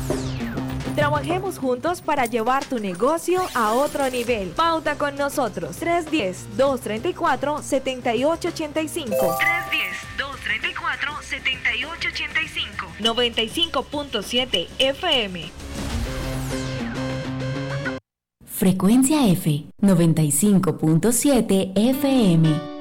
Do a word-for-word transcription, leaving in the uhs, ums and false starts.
Trabajemos juntos para llevar tu negocio a otro nivel. Pauta con nosotros. tres uno cero, dos tres cuatro, siete ocho ocho cinco. tres uno cero, dos tres cuatro, siete ocho ocho cinco. noventa y cinco punto siete F M. Frecuencia F, noventa y cinco punto siete F M.